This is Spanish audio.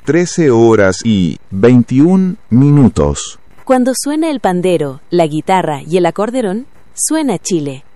13 horas y 21 minutos. Cuando suena el pandero, la guitarra y el acordeón, suena Chile.